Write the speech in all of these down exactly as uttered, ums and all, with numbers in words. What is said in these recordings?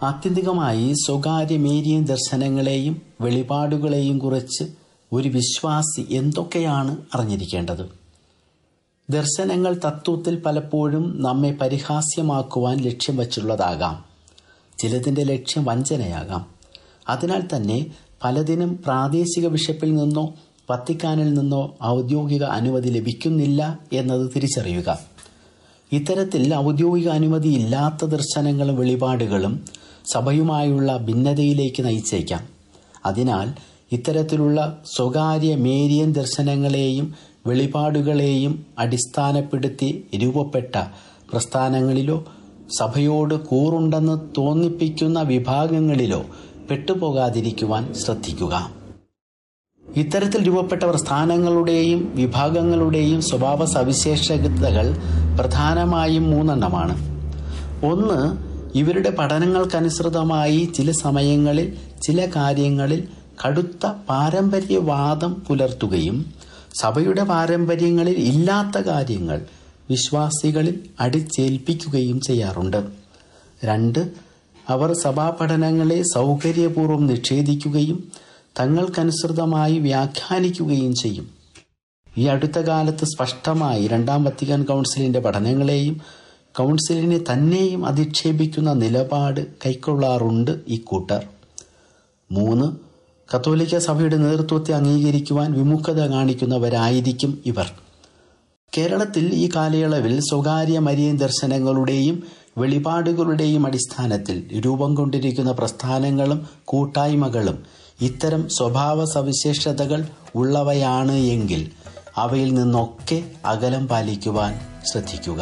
ആത്യന്തികമായി സ്വകാര്യ മേരിയൻ ദർശനങ്ങളെയും വെളിപാടുകളെയും കുറിച്ച് ഒരു വിശ്വാസി എന്തൊക്കെയാണ് അറിഞ്ഞിരിക്കേണ്ടത്? ദർശനങ്ങൾ തത്വത്തിൽ പലപ്പോഴും നമ്മെ പരിഹാസ്യമാക്കുവാൻ ലക്ഷ്യം വച്ചുള്ളതാകാം. ചിലതിൻ്റെ ലക്ഷ്യം വഞ്ചനയാകാം. അതിനാൽ തന്നെ പലതിനും പ്രാദേശിക ബിഷപ്പിൽ നിന്നോ വത്തിക്കാനിൽ നിന്നോ ഔദ്യോഗിക അനുമതി ലഭിക്കുന്നില്ല എന്നത് തിരിച്ചറിയുക. ഇത്തരത്തിൽ ഔദ്യോഗിക അനുമതി ഇല്ലാത്ത ദർശനങ്ങളും വെളിപാടുകളും സഭയുമായുള്ള ഭിന്നതയിലേക്ക് നയിച്ചേക്കാം. അതിനാൽ ഇത്തരത്തിലുള്ള സ്വകാര്യ മേരിയൻ ദർശനങ്ങളെയും വെളിപാടുകളെയും അടിസ്ഥാനപ്പെടുത്തി രൂപപ്പെട്ട പ്രസ്ഥാനങ്ങളിലോ സഭയോട് കൂറുണ്ടെന്ന് തോന്നിപ്പിക്കുന്ന വിഭാഗങ്ങളിലോ പെട്ടുപോകാതിരിക്കുവാൻ ശ്രദ്ധിക്കുക. ഇത്തരത്തിൽ രൂപപ്പെട്ട പ്രസ്ഥാനങ്ങളുടെയും വിഭാഗങ്ങളുടെയും സ്വഭാവ സവിശേഷതകൾ പ്രധാനമായും മൂന്നെണ്ണമാണ്. ഒന്ന്, ഇവരുടെ പഠനങ്ങൾക്കനുസൃതമായി ചില സമയങ്ങളിൽ ചില കാര്യങ്ങളിൽ കടുത്ത പാരമ്പര്യവാദം പുലർത്തുകയും സഭയുടെ പാരമ്പര്യങ്ങളിൽ ഇല്ലാത്ത കാര്യങ്ങൾ വിശ്വാസികളിൽ അടിച്ചേൽപ്പിക്കുകയും ചെയ്യാറുണ്ട്. രണ്ട്, അവർ സഭാപഠനങ്ങളെ സൗകര്യപൂർവ്വം നിഷേധിക്കുകയും തങ്ങൾക്കനുസൃതമായി വ്യാഖ്യാനിക്കുകയും ചെയ്യും. ഈ അടുത്ത കാലത്ത് സ്പഷ്ടമായി രണ്ടാം വത്തിക്കാൻ കൗൺസിലിൻ്റെ പഠനങ്ങളെയും കൗൺസിലിനെ തന്നെയും അധിക്ഷേപിക്കുന്ന നിലപാട് കൈക്കൊള്ളാറുണ്ട് ഇക്കൂട്ടർ. മൂന്ന്, കത്തോലിക്ക സഭയുടെ നേതൃത്വത്തെ അംഗീകരിക്കുവാൻ വിമുഖത കാണിക്കുന്നവരായിരിക്കും ഇവർ. കേരളത്തിൽ ഈ കാലയളവിൽ സ്വകാര്യ മരിയൻ ദർശനങ്ങളുടെയും വെളിപാടുകളുടെയും അടിസ്ഥാനത്തിൽ രൂപം കൊണ്ടിരിക്കുന്ന പ്രസ്ഥാനങ്ങളും കൂട്ടായ്മകളും ഇത്തരം സ്വഭാവ സവിശേഷതകൾ ഉള്ളവയാണ് എങ്കിൽ അവയിൽ നിന്നൊക്കെ അകലം പാലിക്കുവാൻ ശ്രദ്ധിക്കുക.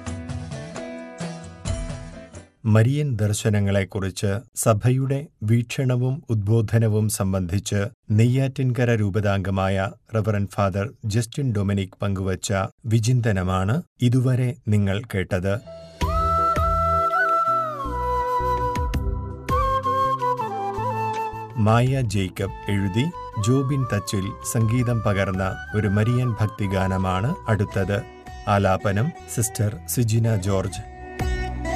മരിയൻ ദർശനങ്ങളെക്കുറിച്ച് സഭയുടെ വീക്ഷണവും ഉദ്ബോധനവും സംബന്ധിച്ച് Neyyattinkara രൂപതാംഗമായ reverend father Justin Dominic പങ്കുവച്ച വിചിന്തനമാണ് ഇതുവരെ നിങ്ങൾ കേട്ടത്. മായ ജേക്കബ് എഴുതി ജോബിൻ തച്ചിൽ സംഗീതം പകർന്ന ഒരു മരിയൻ ഭക്തിഗാനമാണ് അടുത്തത്. ആലാപനം സിസ്റ്റർ സിജിന ജോർജ്.